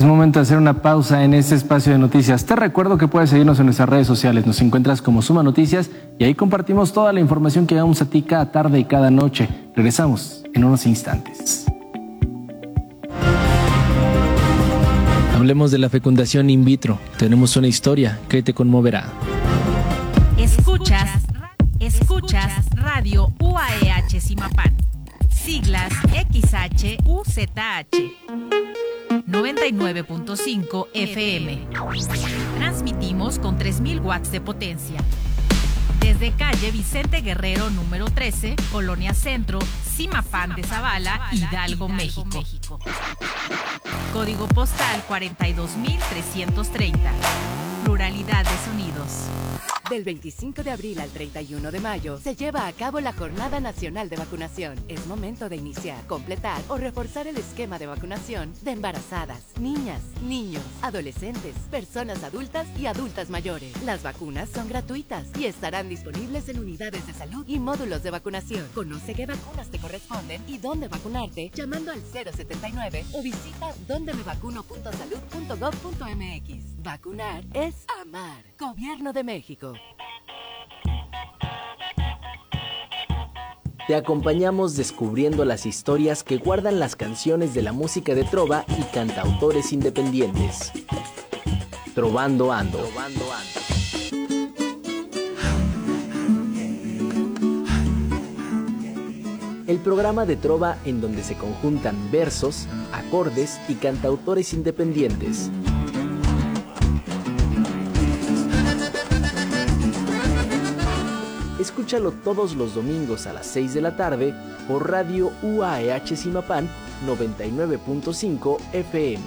momento de hacer una pausa en este espacio de noticias. Te recuerdo que puedes seguirnos en nuestras redes sociales. Nos encuentras como Suma Noticias y ahí compartimos toda la información que damos a ti cada tarde y cada noche. Regresamos en unos instantes. Hablemos de la fecundación in vitro. Tenemos una historia que te conmoverá. Escuchas Radio UAEH Zimapán. Siglas XHUZH. 99.5 FM. Transmitimos con 3.000 watts de potencia. Desde calle Vicente Guerrero número 13, Colonia Centro, Zimapán de Zavala, Hidalgo, México. Código postal 42.330. Pluralidad de sonidos. Del 25 de abril al 31 de mayo se lleva a cabo la Jornada Nacional de Vacunación. Es momento de iniciar, completar o reforzar el esquema de vacunación de embarazadas, niñas, niños, adolescentes, personas adultas y adultas mayores. Las vacunas son gratuitas y estarán disponibles en unidades de salud y módulos de vacunación. Conoce qué vacunas te corresponden y dónde vacunarte llamando al 079 o visita dondemevacuno.salud.gov.mx. Vacunar es amar. Gobierno de México. Te acompañamos descubriendo las historias que guardan las canciones de la música de trova y cantautores independientes. Trovando Ando. El programa de trova en donde se conjuntan versos, acordes y cantautores independientes. Escúchalo todos los domingos a las 6 de la tarde por Radio UAEH Zimapán 99.5 FM.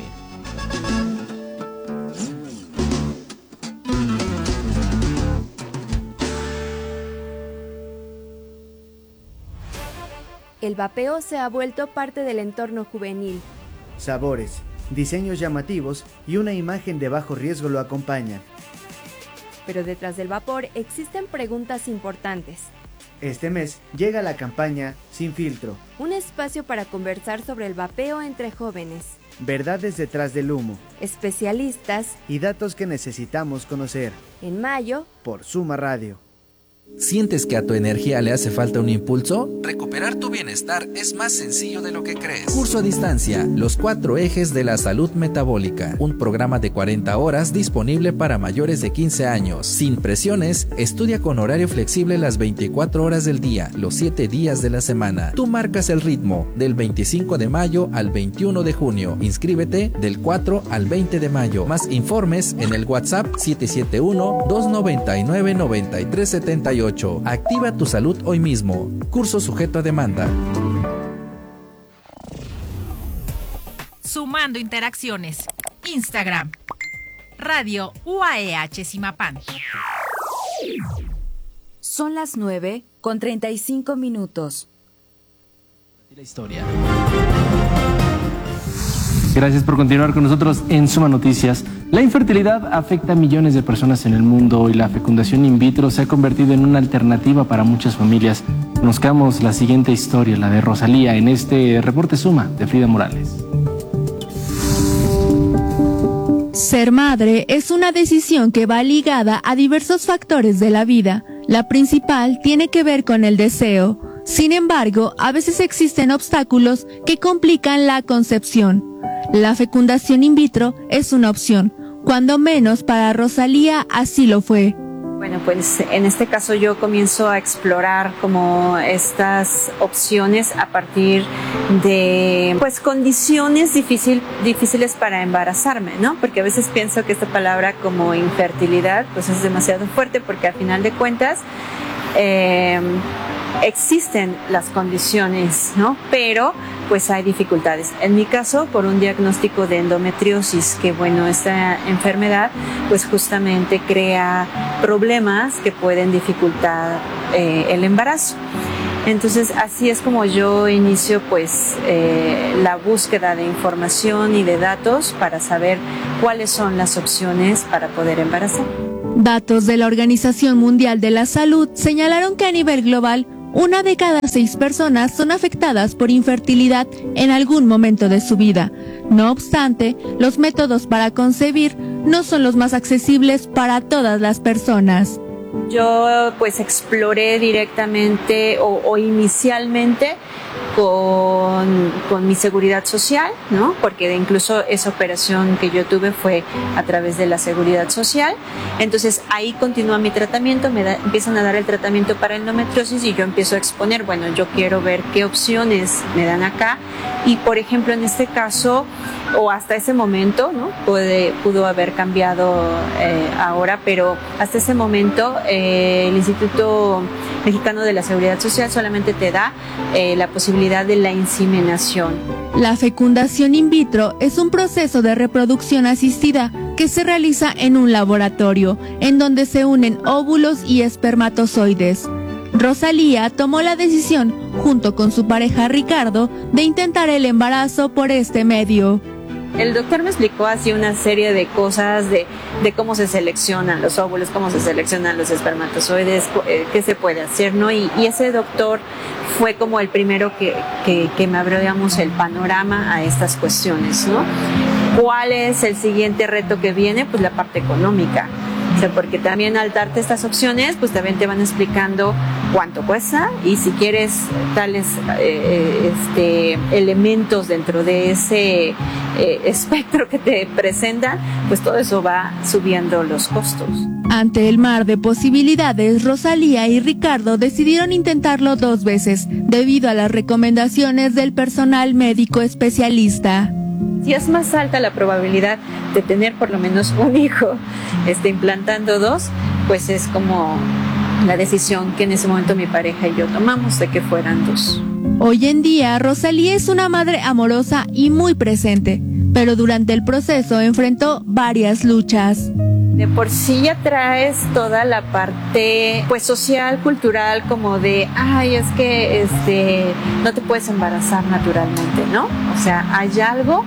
El vapeo se ha vuelto parte del entorno juvenil. Sabores, diseños llamativos y una imagen de bajo riesgo lo acompañan. Pero detrás del vapor existen preguntas importantes. Este mes llega la campaña Sin Filtro. Un espacio para conversar sobre el vapeo entre jóvenes. Verdades detrás del humo. Especialistas. Y datos que necesitamos conocer. En mayo. Por Suma Radio. ¿Sientes que a tu energía le hace falta un impulso? Recuperar tu bienestar es más sencillo de lo que crees. Curso a distancia, los 4 ejes de la salud metabólica. Un programa de 40 horas disponible para mayores de 15 años. Sin presiones, estudia con horario flexible las 24 horas del día, los 7 días de la semana. Tú marcas el ritmo, del 25 de mayo al 21 de junio. Inscríbete del 4 al 20 de mayo. Más informes en el WhatsApp 771-299-9378. Activa tu salud hoy mismo. Curso sujeto a demanda. Sumando interacciones. Instagram. Radio UAEH Zimapán. Son las 9:35. La historia. Gracias por continuar con nosotros en Suma Noticias. La infertilidad afecta a millones de personas en el mundo y la fecundación in vitro se ha convertido en una alternativa para muchas familias. Conozcamos la siguiente historia, la de Rosalía, en este reporte Suma de Frida Morales. Ser madre es una decisión que va ligada a diversos factores de la vida. La principal tiene que ver con el deseo. Sin embargo, a veces existen obstáculos que complican la concepción. La fecundación in vitro es una opción, cuando menos para Rosalía así lo fue. Bueno, pues en este caso yo comienzo a explorar como estas opciones a partir de pues condiciones difíciles para embarazarme, ¿no? Porque a veces pienso que esta palabra como infertilidad pues es demasiado fuerte porque al final de cuentas existen las condiciones, ¿no? Pero pues hay dificultades. En mi caso, por un diagnóstico de endometriosis, que bueno, esta enfermedad pues justamente crea problemas que pueden dificultar el embarazo. Entonces así es como yo inicio pues la búsqueda de información y de datos para saber cuáles son las opciones para poder embarazar. Datos de la Organización Mundial de la Salud señalaron que a nivel global 1 de cada 6 personas son afectadas por infertilidad en algún momento de su vida. No obstante, los métodos para concebir no son los más accesibles para todas las personas. Yo pues exploré directamente o inicialmente con mi seguridad social, ¿no? Porque incluso esa operación que yo tuve fue a través de la seguridad social. Entonces ahí continúa mi tratamiento, empiezan a dar el tratamiento para endometriosis y yo empiezo a exponer, bueno, yo quiero ver qué opciones me dan acá. Y por ejemplo, en este caso, o hasta ese momento, ¿no? Pudo haber cambiado ahora, pero hasta ese momento el Instituto Mexicano de la Seguridad Social solamente te da la posibilidad de la inseminación. La fecundación in vitro es un proceso de reproducción asistida que se realiza en un laboratorio, en donde se unen óvulos y espermatozoides. Rosalía tomó la decisión, junto con su pareja Ricardo, de intentar el embarazo por este medio. El doctor me explicó así una serie de cosas de cómo se seleccionan los óvulos, cómo se seleccionan los espermatozoides, qué se puede hacer, ¿no? Y ese doctor fue como el primero que me abrió, digamos, el panorama a estas cuestiones, ¿no? ¿Cuál es el siguiente reto que viene? Pues la parte económica. O sea, porque también al darte estas opciones, pues también te van explicando cuánto cuesta y si quieres tales elementos dentro de ese espectro que te presentan, pues todo eso va subiendo los costos. Ante el mar de posibilidades, Rosalía y Ricardo decidieron intentarlo 2 veces, debido a las recomendaciones del personal médico especialista. Si es más alta la probabilidad de tener por lo menos un hijo implantando 2, pues es como la decisión que en ese momento mi pareja y yo tomamos de que fueran 2. Hoy en día, Rosalía es una madre amorosa y muy presente, pero durante el proceso enfrentó varias luchas. De por sí ya traes toda la parte pues social, cultural, como de, ay, es que no te puedes embarazar naturalmente, ¿no? O sea, hay algo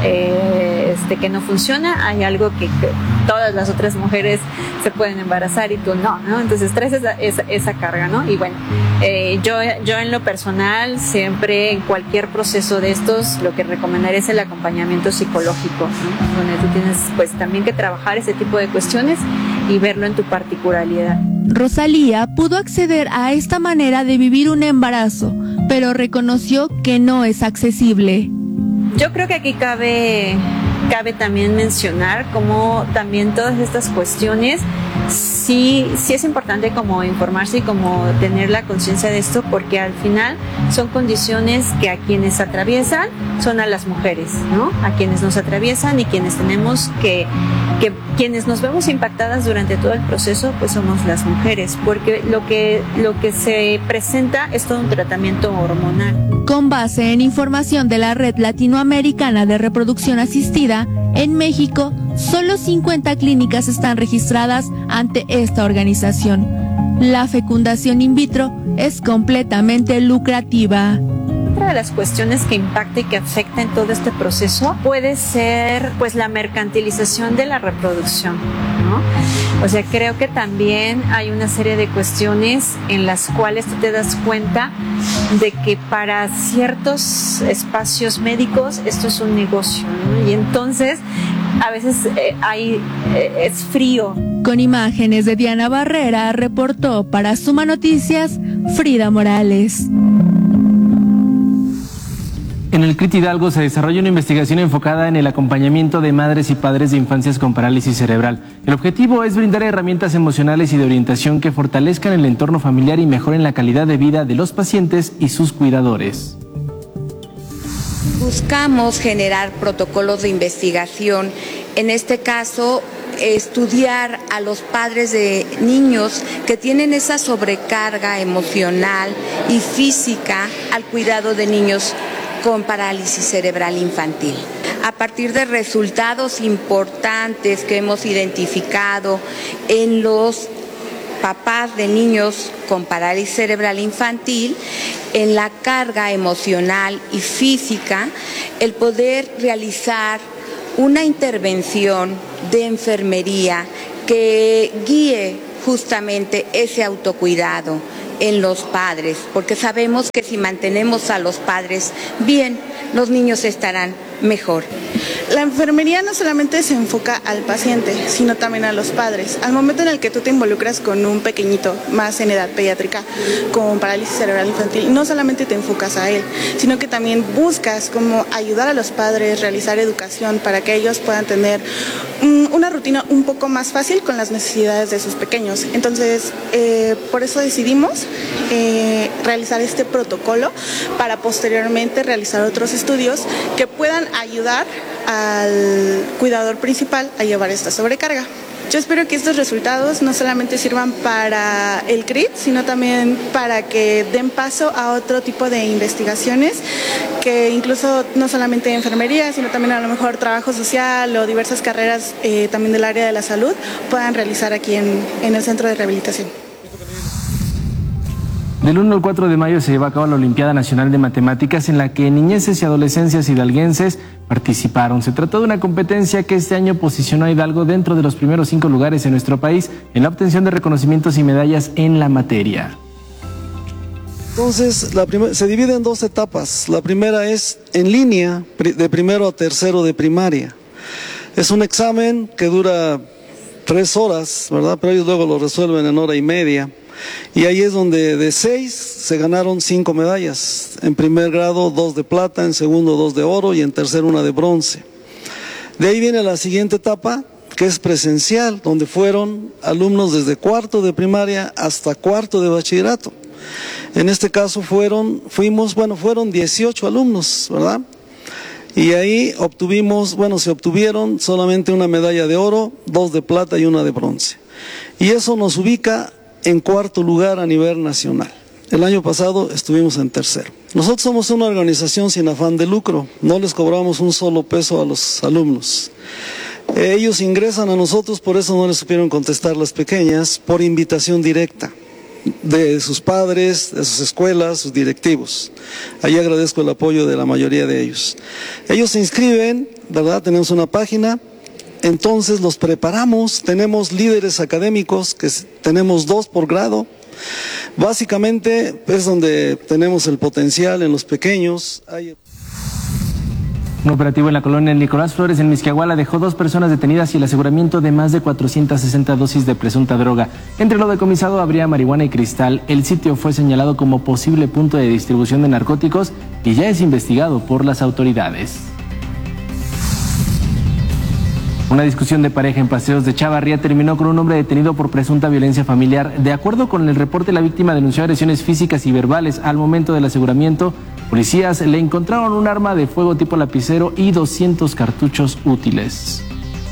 que no funciona, hay algo que todas las otras mujeres se pueden embarazar y tú no. Entonces traes esa carga, ¿no? Y bueno, yo en lo personal siempre en cualquier proceso de estos lo que recomendaré es el acompañamiento psicológico, ¿no? Donde tú tienes pues también que trabajar ese tipo de cuestiones y verlo en tu particularidad. Rosalía pudo acceder a esta manera de vivir un embarazo, pero reconoció que no es accesible. Yo creo que aquí cabe también mencionar cómo también todas estas cuestiones sí es importante como informarse y como tener la conciencia de esto, porque al final son condiciones que a quienes atraviesan son a las mujeres, ¿no? A quienes nos atraviesan y quienes tenemos que quienes nos vemos impactadas durante todo el proceso, pues somos las mujeres, porque lo que se presenta es todo un tratamiento hormonal. Con base en información de la Red Latinoamericana de Reproducción Asistida, en México, solo 50 clínicas están registradas ante esta organización. La fecundación in vitro es completamente lucrativa. Otra de las cuestiones que impacta y que afecta en todo este proceso puede ser pues la mercantilización de la reproducción, ¿no? O sea, creo que también hay una serie de cuestiones en las cuales tú te das cuenta de que para ciertos espacios médicos esto es un negocio, ¿no? Y entonces a veces es frío. Con imágenes de Diana Barrera, reportó para Suma Noticias, Frida Morales. En el CRIT Hidalgo se desarrolla una investigación enfocada en el acompañamiento de madres y padres de infancias con parálisis cerebral. El objetivo es brindar herramientas emocionales y de orientación que fortalezcan el entorno familiar y mejoren la calidad de vida de los pacientes y sus cuidadores. Buscamos generar protocolos de investigación, en este caso estudiar a los padres de niños que tienen esa sobrecarga emocional y física al cuidado de niños con parálisis cerebral infantil. A partir de resultados importantes que hemos identificado en los papás de niños con parálisis cerebral infantil, en la carga emocional y física, el poder realizar una intervención de enfermería que guíe justamente ese autocuidado en los padres, porque sabemos que si mantenemos a los padres bien, los niños estarán mejor. La enfermería no solamente se enfoca al paciente, sino también a los padres. Al momento en el que tú te involucras con un pequeñito, más en edad pediátrica, con parálisis cerebral infantil, no solamente te enfocas a él, sino que también buscas cómo ayudar a los padres, realizar educación para que ellos puedan tener una rutina un poco más fácil con las necesidades de sus pequeños. Entonces, por eso decidimos realizar este protocolo para posteriormente realizar otros estudios que puedan ayudar al cuidador principal a llevar esta sobrecarga. Yo espero que estos resultados no solamente sirvan para el CRIT, sino también para que den paso a otro tipo de investigaciones que incluso no solamente enfermería, sino también a lo mejor trabajo social o diversas carreras también del área de la salud puedan realizar aquí en el centro de rehabilitación. Del 1 al 4 de mayo se lleva a cabo la Olimpiada Nacional de Matemáticas, en la que niñeces y adolescencias hidalguenses participaron. Se trató de una competencia que este año posicionó a Hidalgo dentro de los primeros 5 lugares en nuestro país en la obtención de reconocimientos y medallas en la materia. Entonces, se divide en 2 etapas. La primera es en línea, de primero a tercero de primaria. Es un examen que dura 3 horas, ¿verdad? Pero ellos luego lo resuelven en hora y media. Y ahí es donde de 6 se ganaron 5 medallas. En primer grado 2 de plata, en segundo 2 de oro y en tercero 1 de bronce. De ahí viene la siguiente etapa, que es presencial, donde fueron alumnos desde cuarto de primaria hasta cuarto de bachillerato. En este caso fueron 18 alumnos, ¿verdad? Y ahí se obtuvieron solamente 1 medalla de oro, 2 de plata y 1 de bronce. Y eso nos ubica en 4º lugar a nivel nacional. El año pasado estuvimos en tercero. Nosotros somos una organización sin afán de lucro, no les cobramos un solo peso a los alumnos. Ellos ingresan a nosotros, por eso no les supieron contestar las pequeñas, por invitación directa de sus padres, de sus escuelas, sus directivos. Ahí agradezco el apoyo de la mayoría de ellos. Ellos se inscriben, ¿verdad? Tenemos una página. Entonces los preparamos, tenemos líderes académicos, que tenemos 2 por grado. Básicamente es donde tenemos el potencial en los pequeños. Un operativo en la colonia Nicolás Flores en Mixquiahuala dejó 2 personas detenidas y el aseguramiento de más de 460 dosis de presunta droga. Entre lo decomisado habría marihuana y cristal. El sitio fue señalado como posible punto de distribución de narcóticos y ya es investigado por las autoridades. Una discusión de pareja en Paseos de Chavarría terminó con un hombre detenido por presunta violencia familiar. De acuerdo con el reporte, la víctima denunció agresiones físicas y verbales. Al momento del aseguramiento, policías le encontraron un arma de fuego tipo lapicero y 200 cartuchos útiles.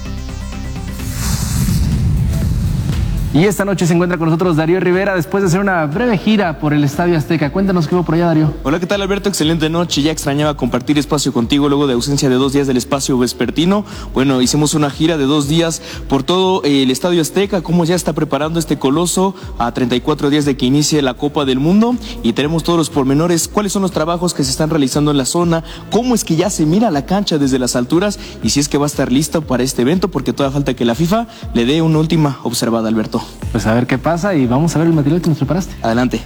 Y esta noche se encuentra con nosotros Darío Rivera después de hacer una breve gira por el Estadio Azteca. Cuéntanos qué hubo por allá, Darío. Hola, ¿qué tal, Alberto? Excelente noche. Ya extrañaba compartir espacio contigo luego de ausencia de 2 días del espacio vespertino. Bueno, hicimos una gira de 2 días por todo el Estadio Azteca, cómo ya está preparando este coloso a 34 días de que inicie la Copa del Mundo. Y tenemos todos los pormenores, cuáles son los trabajos que se están realizando en la zona, cómo es que ya se mira la cancha desde las alturas y si es que va a estar lista para este evento, porque todavía falta que la FIFA le dé una última observada, Alberto. Pues a ver qué pasa y vamos a ver el material que nos preparaste. Adelante.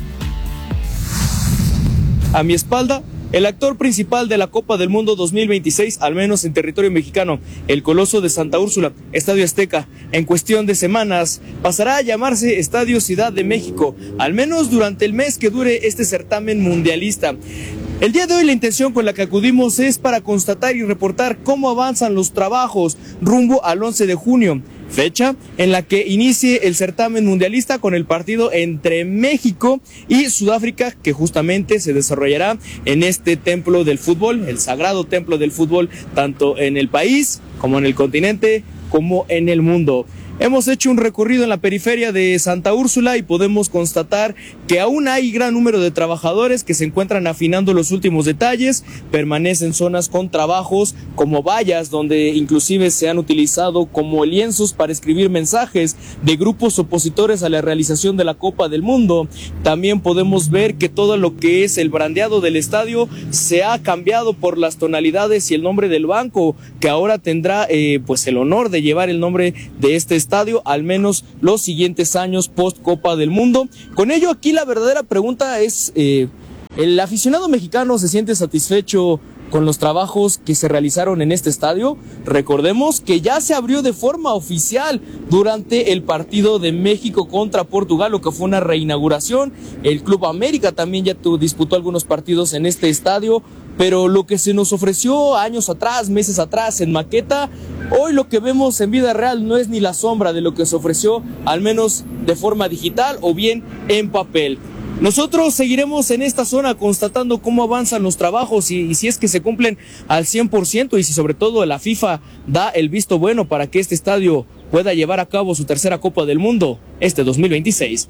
A mi espalda, el actor principal de la Copa del Mundo 2026, al menos en territorio mexicano, el Coloso de Santa Úrsula, Estadio Azteca. En cuestión de semanas pasará a llamarse Estadio Ciudad de México, al menos durante el mes que dure este certamen mundialista. El día de hoy la intención con la que acudimos es para constatar y reportar cómo avanzan los trabajos rumbo al 11 de junio. Fecha en la que inicie el certamen mundialista con el partido entre México y Sudáfrica, que justamente se desarrollará en este templo del fútbol, el sagrado templo del fútbol, tanto en el país como en el continente como en el mundo. Hemos hecho un recorrido en la periferia de Santa Úrsula y podemos constatar que aún hay gran número de trabajadores que se encuentran afinando los últimos detalles, permanecen zonas con trabajos como vallas donde inclusive se han utilizado como lienzos para escribir mensajes de grupos opositores a la realización de la Copa del Mundo. También podemos ver que todo lo que es el brandeado del estadio se ha cambiado por las tonalidades y el nombre del banco, que ahora tendrá pues el honor de llevar el nombre de este estadio al menos los siguientes años post Copa del Mundo. Con ello, aquí la verdadera pregunta es, ¿el aficionado mexicano se siente satisfecho con los trabajos que se realizaron en este estadio? Recordemos que ya se abrió de forma oficial durante el partido de México contra Portugal, lo que fue una reinauguración. El Club América también ya disputó algunos partidos en este estadio, pero lo que se nos ofreció años atrás, meses atrás en maqueta, hoy lo que vemos en vida real no es ni la sombra de lo que se ofreció, al menos de forma digital o bien en papel. Nosotros seguiremos en esta zona constatando cómo avanzan los trabajos y si es que se cumplen al 100% y si sobre todo la FIFA da el visto bueno para que este estadio pueda llevar a cabo su tercera Copa del Mundo este 2026.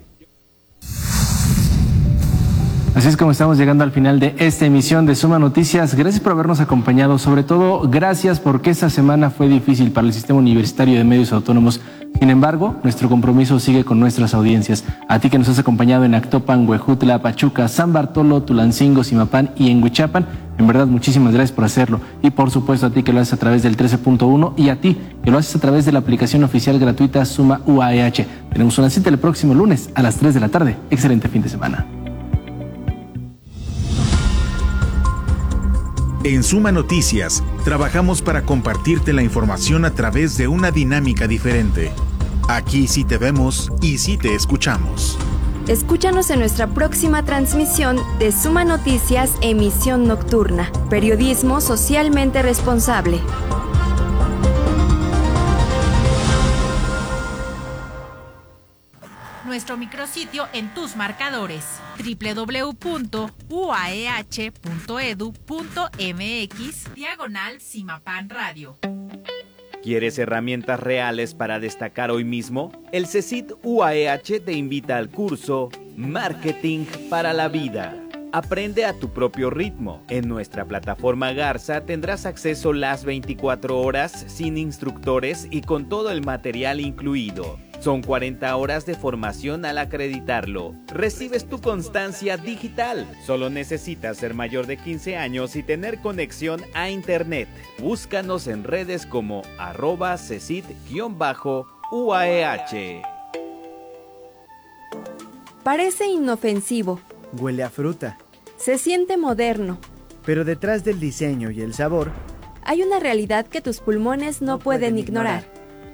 Así es como estamos llegando al final de esta emisión de Suma Noticias. Gracias por habernos acompañado, sobre todo gracias porque esta semana fue difícil para el Sistema Universitario de Medios Autónomos. Sin embargo, nuestro compromiso sigue con nuestras audiencias. A ti que nos has acompañado en Actopan, Huejutla, Pachuca, San Bartolo, Tulancingo, Zimapán y en Huichapan, en verdad muchísimas gracias por hacerlo. Y por supuesto a ti que lo haces a través del 13.1 y a ti que lo haces a través de la aplicación oficial gratuita Suma UAEH. Tenemos una cita el próximo lunes a las 3 de la tarde. Excelente fin de semana. En Suma Noticias, trabajamos para compartirte la información a través de una dinámica diferente. Aquí sí te vemos y sí te escuchamos. Escúchanos en nuestra próxima transmisión de Suma Noticias, emisión nocturna. Periodismo socialmente responsable. Nuestro micrositio en tus marcadores, www.uaeh.edu.mx/Zimapán Radio. ¿Quieres herramientas reales para destacar hoy mismo? El CECIT UAEH te invita al curso Marketing para la Vida. Aprende a tu propio ritmo. En nuestra plataforma Garza tendrás acceso las 24 horas sin instructores y con todo el material incluido. Son 40 horas de formación al acreditarlo. Recibes tu constancia digital. Solo necesitas ser mayor de 15 años y tener conexión a internet. Búscanos en redes como @CECIT_UAEH. Parece inofensivo. Huele a fruta. Se siente moderno. Pero detrás del diseño y el sabor, hay una realidad que tus pulmones no pueden ignorar.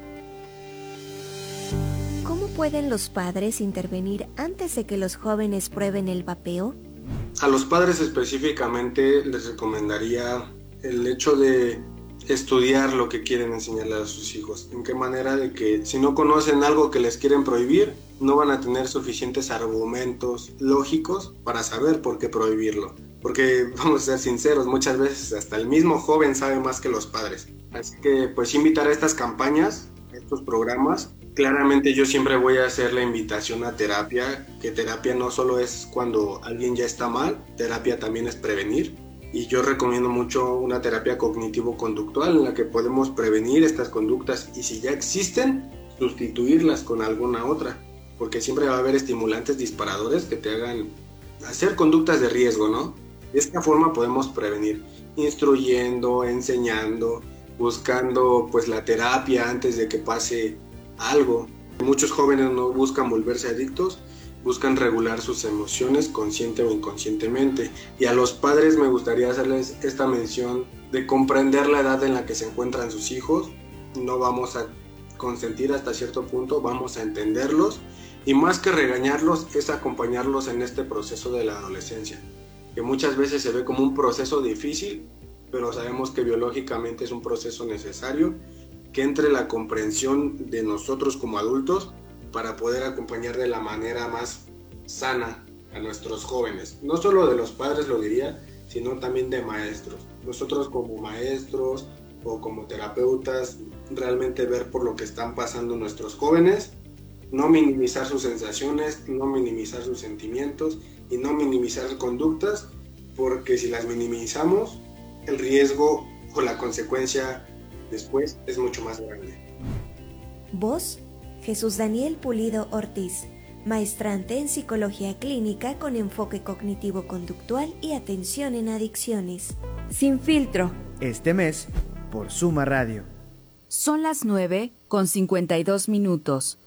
¿Cómo pueden los padres intervenir antes de que los jóvenes prueben el vapeo? A los padres específicamente les recomendaría el hecho de estudiar lo que quieren enseñarle a sus hijos. En qué manera de que si no conocen algo que les quieren prohibir, no van a tener suficientes argumentos lógicos para saber por qué prohibirlo. Porque vamos a ser sinceros, muchas veces hasta el mismo joven sabe más que los padres. Así que pues invitar a estas campañas, a estos programas. Claramente yo siempre voy a hacer la invitación a terapia, que terapia no solo es cuando alguien ya está mal, terapia también es prevenir. Y yo recomiendo mucho una terapia cognitivo-conductual en la que podemos prevenir estas conductas y si ya existen, sustituirlas con alguna otra. Porque siempre va a haber estimulantes disparadores que te hagan hacer conductas de riesgo, ¿no? De esta forma podemos prevenir, instruyendo, enseñando, buscando pues la terapia antes de que pase algo. Muchos jóvenes no buscan volverse adictos, buscan regular sus emociones consciente o inconscientemente. Y a los padres me gustaría hacerles esta mención de comprender la edad en la que se encuentran sus hijos. No vamos a consentir hasta cierto punto, vamos a entenderlos y más que regañarlos es acompañarlos en este proceso de la adolescencia, que muchas veces se ve como un proceso difícil, pero sabemos que biológicamente es un proceso necesario, que entre la comprensión de nosotros como adultos para poder acompañar de la manera más sana a nuestros jóvenes. No solo de los padres lo diría, sino también de maestros. Nosotros como maestros o como terapeutas, realmente ver por lo que están pasando nuestros jóvenes, no minimizar sus sensaciones, no minimizar sus sentimientos y no minimizar conductas, porque si las minimizamos, el riesgo o la consecuencia después es mucho más grande. Vos Jesús Daniel Pulido Ortiz, maestrante en Psicología Clínica con enfoque cognitivo-conductual y atención en adicciones. Sin filtro. Este mes, por Suma Radio. Son las 9:52.